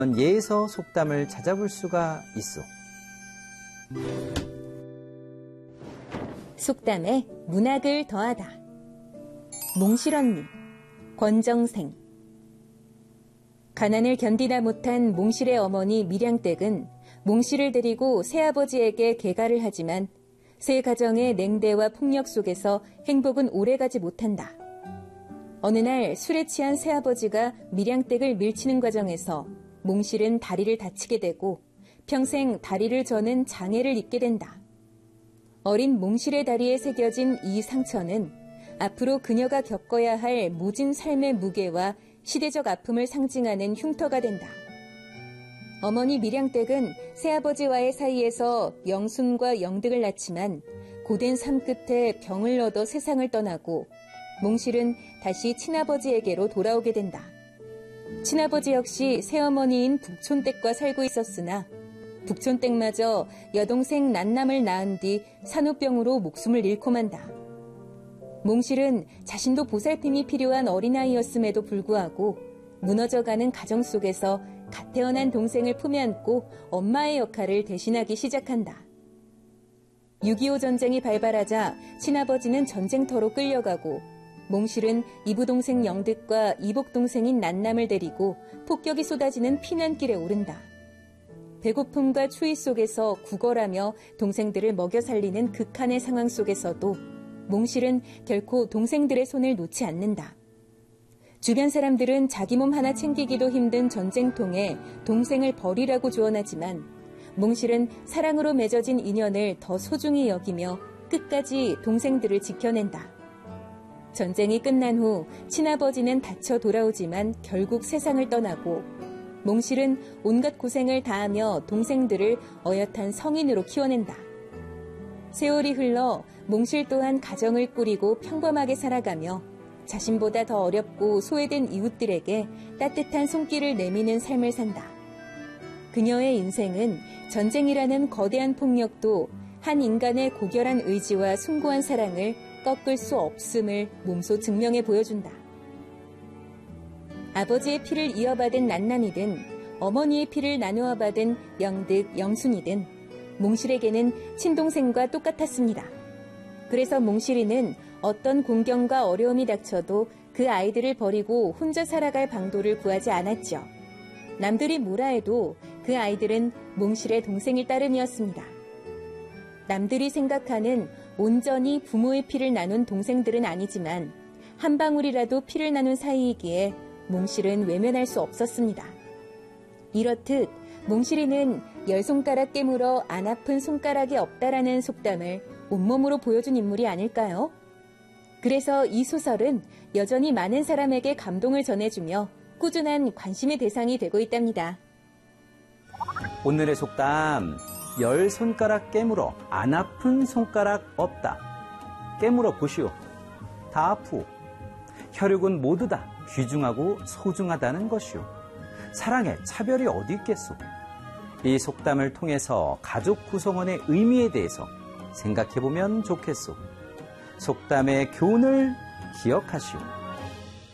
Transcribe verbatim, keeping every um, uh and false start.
예에서 속담을 찾아볼 수가 있어. 속담에 문학을 더하다. 몽실언니, 권정생. 가난을 견디다 못한 몽실의 어머니 밀양댁은 몽실을 데리고 새아버지에게 개가를 하지만 새 가정의 냉대와 폭력 속에서 행복은 오래가지 못한다. 어느 날 술에 취한 새아버지가 밀양댁을 밀치는 과정에서 몽실은 다리를 다치게 되고 평생 다리를 저는 장애를 입게 된다. 어린 몽실의 다리에 새겨진 이 상처는 앞으로 그녀가 겪어야 할 모진 삶의 무게와 시대적 아픔을 상징하는 흉터가 된다. 어머니 밀양댁은 새아버지와의 사이에서 영순과 영득을 낳지만 고된 삶 끝에 병을 얻어 세상을 떠나고 몽실은 다시 친아버지에게로 돌아오게 된다. 친아버지 역시 새어머니인 북촌댁과 살고 있었으나 북촌댁마저 여동생 난남을 낳은 뒤 산후병으로 목숨을 잃고 만다. 몽실은 자신도 보살핌이 필요한 어린아이였음에도 불구하고 무너져가는 가정 속에서 갓 태어난 동생을 품에 안고 엄마의 역할을 대신하기 시작한다. 육이오 전쟁이 발발하자 친아버지는 전쟁터로 끌려가고 몽실은 이부동생 영득과 이복동생인 난남을 데리고 폭격이 쏟아지는 피난길에 오른다. 배고픔과 추위 속에서 구걸하며 동생들을 먹여 살리는 극한의 상황 속에서도 몽실은 결코 동생들의 손을 놓지 않는다. 주변 사람들은 자기 몸 하나 챙기기도 힘든 전쟁통에 동생을 버리라고 조언하지만 몽실은 사랑으로 맺어진 인연을 더 소중히 여기며 끝까지 동생들을 지켜낸다. 전쟁이 끝난 후 친아버지는 다쳐 돌아오지만 결국 세상을 떠나고 몽실은 온갖 고생을 다하며 동생들을 어엿한 성인으로 키워낸다. 세월이 흘러 몽실 또한 가정을 꾸리고 평범하게 살아가며 자신보다 더 어렵고 소외된 이웃들에게 따뜻한 손길을 내미는 삶을 산다. 그녀의 인생은 전쟁이라는 거대한 폭력도 한 인간의 고결한 의지와 숭고한 사랑을 꺾을 수 없음을 몸소 증명해 보여준다. 아버지의 피를 이어받은 난남이든 어머니의 피를 나누어 받은 영득, 영순이든 몽실에게는 친동생과 똑같았습니다. 그래서 몽실이는 어떤 공경과 어려움이 닥쳐도 그 아이들을 버리고 혼자 살아갈 방도를 구하지 않았죠. 남들이 뭐라 해도 그 아이들은 몽실의 동생일 따름이었습니다. 남들이 생각하는 온전히 부모의 피를 나눈 동생들은 아니지만 한 방울이라도 피를 나눈 사이이기에 몽실은 외면할 수 없었습니다. 이렇듯 몽실이는 열 손가락 깨물어 안 아픈 손가락이 없다라는 속담을 온몸으로 보여준 인물이 아닐까요? 그래서 이 소설은 여전히 많은 사람에게 감동을 전해주며 꾸준한 관심의 대상이 되고 있답니다. 오늘의 속담, 열 손가락 깨물어 안 아픈 손가락 없다. 깨물어 보시오. 다 아프오. 혈육은 모두 다 귀중하고 소중하다는 것이오. 사랑에 차별이 어디 있겠소. 이 속담을 통해서 가족 구성원의 의미에 대해서 생각해보면 좋겠소. 속담의 교훈을 기억하시오.